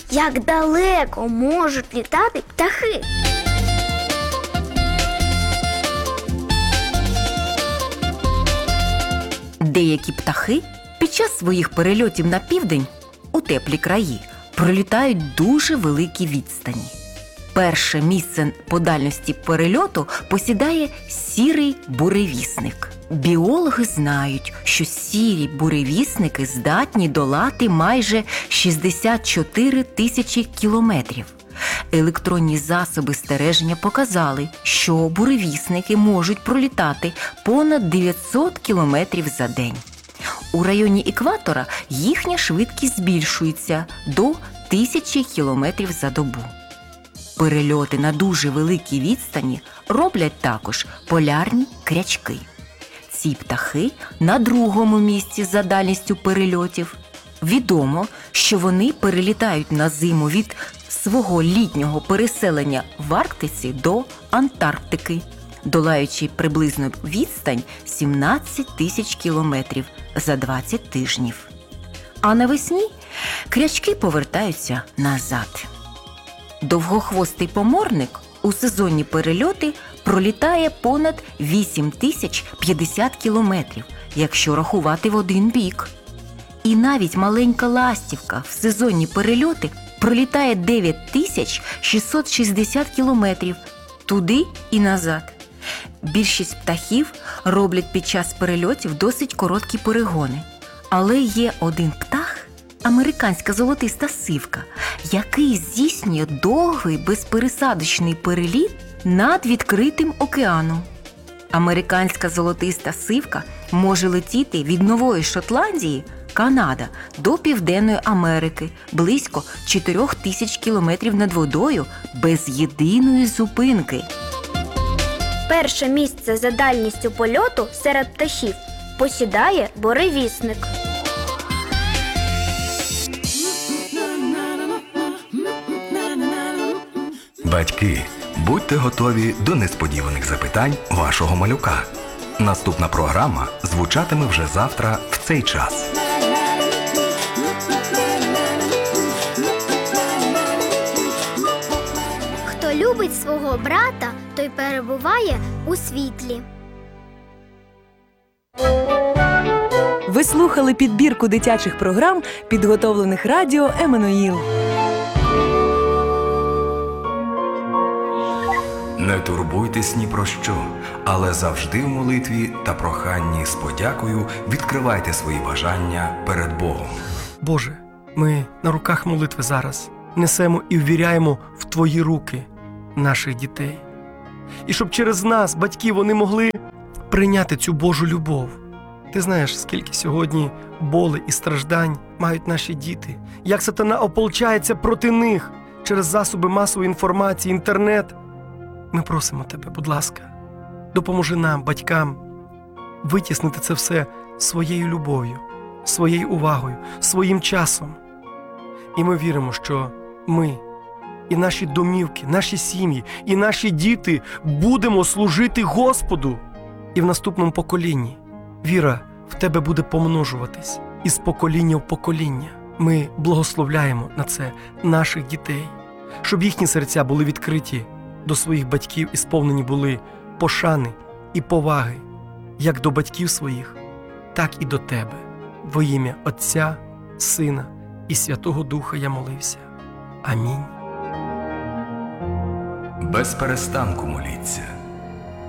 як далеко можуть літати птахи. Деякі птахи під час своїх перельотів на південь у теплі краї пролітають дуже великі відстані. Перше місце по дальності перельоту посідає сірий буревісник. Біологи знають, що сірі буревісники здатні долати майже 64 тисячі кілометрів. Електронні засоби стеження показали, що буревісники можуть пролітати понад 900 кілометрів за день. У районі екватора їхня швидкість збільшується до 1000 кілометрів за добу. Перельоти на дуже великій відстані роблять також полярні крячки. Ці птахи на другому місці за дальністю перельотів. Відомо, що вони перелітають на зиму від свого літнього переселення в Арктиці до Антарктики, долаючи приблизно відстань 17 тисяч кілометрів за 20 тижнів. А навесні крячки повертаються назад. Довгохвостий поморник у сезонні перельоти пролітає понад 8050 кілометрів, якщо рахувати в один бік. І навіть маленька ластівка в сезонні перельоти пролітає 9660 кілометрів туди і назад. Більшість птахів роблять під час перельотів досить короткі перегони. Але є один птах, американська золотиста сивка, який здійснює довгий безпересадочний переліт над відкритим океаном. Американська золотиста сивка може летіти від Нової Шотландії, Канада, до Південної Америки, близько 4000 кілометрів над водою без єдиної зупинки. Перше місце за дальністю польоту серед птахів посідає буревісник. Батьки, будьте готові до несподіваних запитань вашого малюка. Наступна програма звучатиме вже завтра в цей час. Хто любить свого брата, той перебуває у світлі. Ви слухали підбірку дитячих програм, підготовлених радіо «Еммануїл». Не турбуйтесь ні про що, але завжди в молитві та проханні з подякою відкривайте свої бажання перед Богом. Боже, ми на руках молитви зараз несемо і ввіряємо в Твої руки наших дітей. І щоб через нас, батьків, вони могли прийняти цю Божу любов. Ти знаєш, скільки сьогодні боли і страждань мають наші діти, як сатана ополчається проти них через засоби масової інформації, інтернет. Ми просимо Тебе, будь ласка, допоможи нам, батькам, витіснити це все своєю любов'ю, своєю увагою, своїм часом. І ми віримо, що ми, і наші домівки, наші сім'ї, і наші діти будемо служити Господу. І в наступному поколінні віра в Тебе буде помножуватись із покоління в покоління. Ми благословляємо на це наших дітей, щоб їхні серця були відкриті до своїх батьків і сповнені були пошани і поваги, як до батьків своїх, так і до Тебе. Во ім'я Отця, Сина і Святого Духа я молився. Амінь. Без перестанку моліться.